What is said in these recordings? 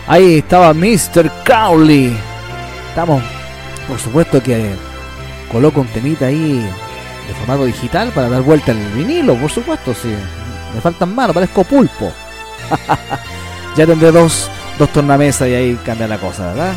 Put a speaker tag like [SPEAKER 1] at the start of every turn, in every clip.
[SPEAKER 1] Ahí estaba Mr. Crowley. Estamos, por supuesto que coloco un temita ahí de formato digital para dar vuelta al vinilo, por supuesto, sí. Me faltan manos, parezco pulpo. Ya tendré dos tornamesas y ahí cambia la cosa, ¿verdad?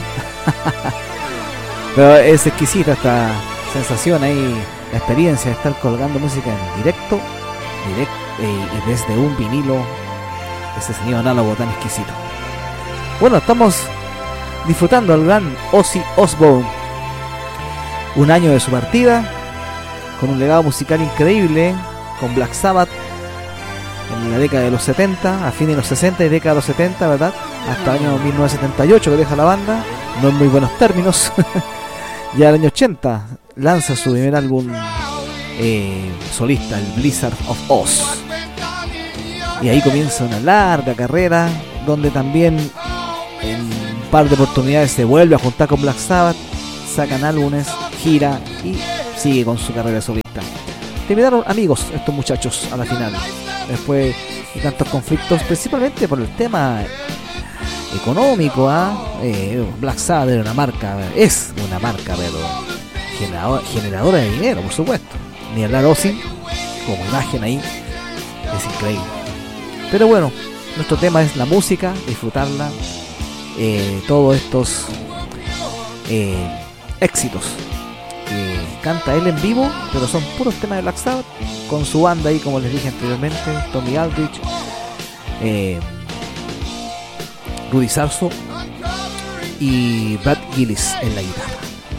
[SPEAKER 1] Pero es exquisita esta sensación ahí, la experiencia de estar colgando música en directo y desde un vinilo, ese sonido análogo tan exquisito. Bueno, estamos disfrutando al gran Ozzy Osbourne, un año de su partida, con un legado musical increíble, con Black Sabbath en la década de los 70, a fines de los 60 y década de los 70, ¿verdad? Hasta el año 1978 que deja la banda, no en muy buenos términos. Ya el año 80 lanza su primer álbum solista, el Blizzard of Oz. Y ahí comienza una larga carrera, donde también en un par de oportunidades se vuelve a juntar con Black Sabbath, sacan álbumes, gira y sigue con su carrera solista. Terminaron amigos estos muchachos a la final, después de tantos conflictos, principalmente por el tema económico. Black Sabbath era una marca, es una marca, pero generadora de dinero, por supuesto. Ni hablar Ozzy, como imagen ahí, es increíble. Pero bueno, nuestro tema es la música, disfrutarla, todos estos éxitos que canta él en vivo, pero son puros temas de Black Sabbath, con su banda ahí, como les dije anteriormente, Tommy Aldridge, Rudy Sarzo y Brad Gillis en la guitarra.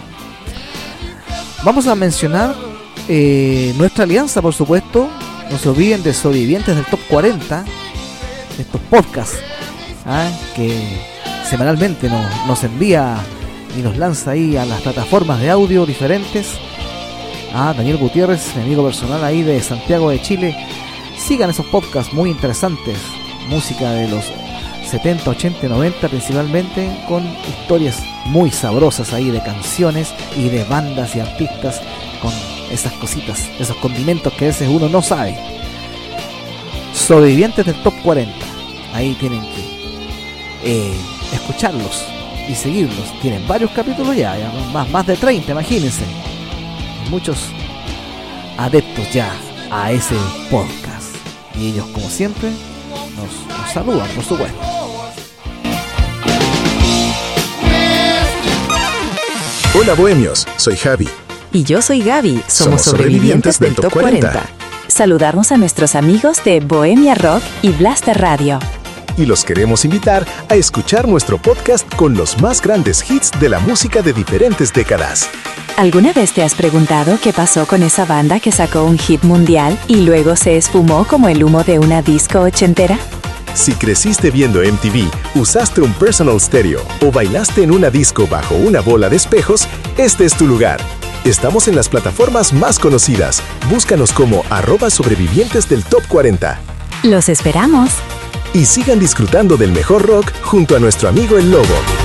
[SPEAKER 1] Vamos a mencionar nuestra alianza, por supuesto. No se olviden de Sobrevivientes del Top 40, estos podcasts que semanalmente nos envía y nos lanza ahí a las plataformas de audio diferentes. Daniel Gutiérrez, mi amigo personal ahí de Santiago de Chile. Sigan esos podcasts muy interesantes, música de los 70, 80, 90 principalmente, con historias muy sabrosas ahí de canciones y de bandas y artistas, con esas cositas, esos condimentos que a veces uno no sabe. Sobrevivientes del Top 40, ahí tienen que escucharlos y seguirlos. Tienen varios capítulos ya más de 30, imagínense. Muchos adeptos ya a ese podcast, y ellos, como siempre, nos saludan, por supuesto.
[SPEAKER 2] Hola bohemios, soy Javi.
[SPEAKER 3] Y yo soy Gaby, somos sobrevivientes del Top 40. Saludarnos a nuestros amigos de Bohemia Rock y Blaster Radio.
[SPEAKER 2] Y los queremos invitar a escuchar nuestro podcast con los más grandes hits de la música de diferentes décadas.
[SPEAKER 3] ¿Alguna vez te has preguntado qué pasó con esa banda que sacó un hit mundial y luego se esfumó como el humo de una disco ochentera?
[SPEAKER 2] Si creciste viendo MTV, usaste un personal stereo o bailaste en una disco bajo una bola de espejos, este es tu lugar. Estamos en las plataformas más conocidas. Búscanos como @sobrevivientes del Top 40.
[SPEAKER 3] ¡Los esperamos!
[SPEAKER 2] Y sigan disfrutando del mejor rock junto a nuestro amigo El Lobo.